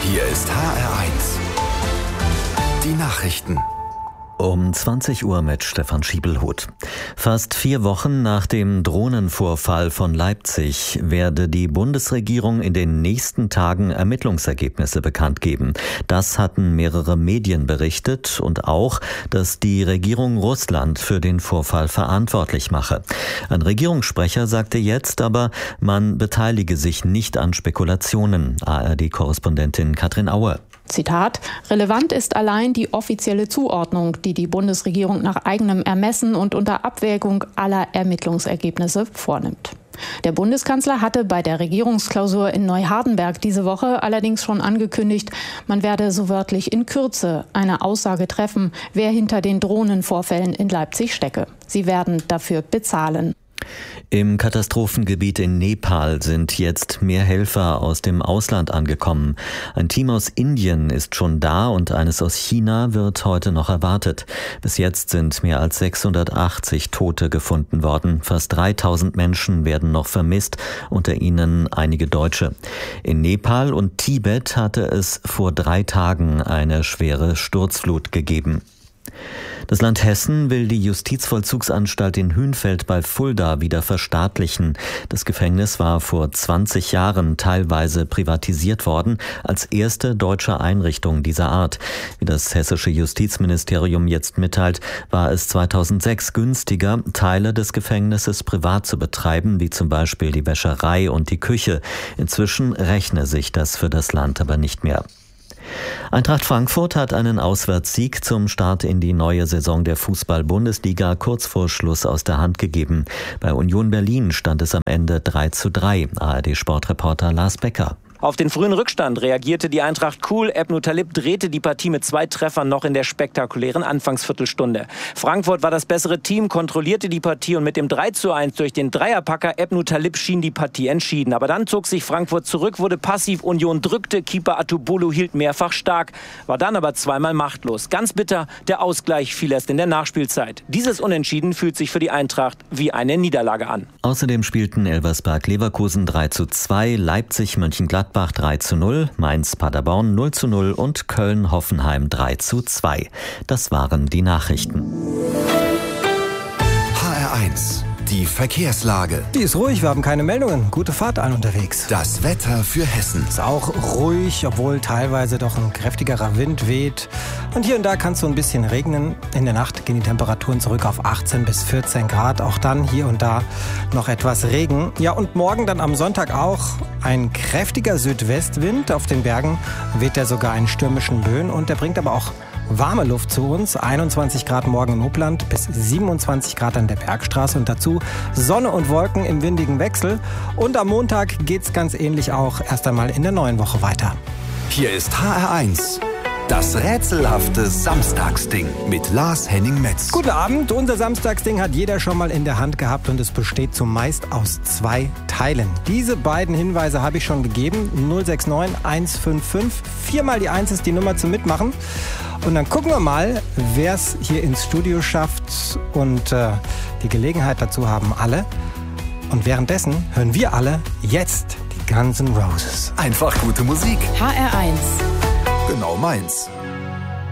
Hier ist HR1. Die Nachrichten. Um 20 Uhr mit Stefan Schiebelhut. Fast 4 Wochen nach dem Drohnenvorfall von Leipzig werde die Bundesregierung in den nächsten Tagen Ermittlungsergebnisse bekannt geben. Das hatten mehrere Medien berichtet und auch, dass die Regierung Russland für den Vorfall verantwortlich mache. Ein Regierungssprecher sagte jetzt aber, man beteilige sich nicht an Spekulationen. ARD-Korrespondentin Katrin Aue. Zitat: Relevant ist allein die offizielle Zuordnung, die die Bundesregierung nach eigenem Ermessen und unter Abwägung aller Ermittlungsergebnisse vornimmt. Der Bundeskanzler hatte bei der Regierungsklausur in Neuhardenberg diese Woche allerdings schon angekündigt, man werde so wörtlich in Kürze eine Aussage treffen, wer hinter den Drohnenvorfällen in Leipzig stecke. Sie werden dafür bezahlen. Im Katastrophengebiet in Nepal sind jetzt mehr Helfer aus dem Ausland angekommen. Ein Team aus Indien ist schon da und eines aus China wird heute noch erwartet. Bis jetzt sind mehr als 680 Tote gefunden worden. Fast 3000 Menschen werden noch vermisst, unter ihnen einige Deutsche. In Nepal und Tibet hatte es vor 3 Tagen eine schwere Sturzflut gegeben. Das Land Hessen will die Justizvollzugsanstalt in Hünfeld bei Fulda wieder verstaatlichen. Das Gefängnis war vor 20 Jahren teilweise privatisiert worden, als erste deutsche Einrichtung dieser Art. Wie das hessische Justizministerium jetzt mitteilt, war es 2006 günstiger, Teile des Gefängnisses privat zu betreiben, wie zum Beispiel die Wäscherei und die Küche. Inzwischen rechne sich das für das Land aber nicht mehr. Eintracht Frankfurt hat einen Auswärtssieg zum Start in die neue Saison der Fußball-Bundesliga kurz vor Schluss aus der Hand gegeben. Bei Union Berlin stand es am Ende 3:3. ARD-Sportreporter Lars Becker. Auf den frühen Rückstand reagierte die Eintracht cool. Ebnu Talib drehte die Partie mit 2 Treffern noch in der spektakulären Anfangsviertelstunde. Frankfurt war das bessere Team, kontrollierte die Partie und mit dem 3:1 durch den Dreierpacker Ebnu Talib schien die Partie entschieden. Aber dann zog sich Frankfurt zurück, wurde passiv, Union drückte, Keeper Atubolu hielt mehrfach stark, war dann aber zweimal machtlos. Ganz bitter, der Ausgleich fiel erst in der Nachspielzeit. Dieses Unentschieden fühlt sich für die Eintracht wie eine Niederlage an. Außerdem spielten Elversberg-Leverkusen 3:2, Leipzig-Mönchengladbach 3:0, Mainz-Paderborn 0:0 und Köln-Hoffenheim 3:2. Das waren die Nachrichten. HR1, die Verkehrslage. Die ist ruhig, wir haben keine Meldungen. Gute Fahrt allen unterwegs. Das Wetter für Hessen. Ist auch ruhig, obwohl teilweise doch ein kräftigerer Wind weht. Und hier und da kann es so ein bisschen regnen. In der Nacht gehen die Temperaturen zurück auf 18 bis 14 Grad. Auch dann hier und da noch etwas Regen. Ja, und morgen dann am Sonntag auch ein kräftiger Südwestwind. Auf den Bergen weht er sogar in stürmischen Böen. Und der bringt aber auch warme Luft zu uns. 21 Grad morgen in Upland bis 27 Grad an der Bergstraße. Und dazu Sonne und Wolken im windigen Wechsel. Und am Montag geht's ganz ähnlich auch erst einmal in der neuen Woche weiter. Hier ist HR1. Das rätselhafte Samstagsding mit Lars Henning-Metz. Guten Abend. Unser Samstagsding hat jeder schon mal in der Hand gehabt und es besteht zumeist aus 2 Teilen. Diese beiden Hinweise habe ich schon gegeben. 069 155. 4 mal die 1 ist die Nummer zum Mitmachen. Und dann gucken wir mal, wer es hier ins Studio schafft. Und die Gelegenheit dazu haben alle. Und währenddessen hören wir alle jetzt die Guns N' Roses. Einfach gute Musik. HR1. Genau meins.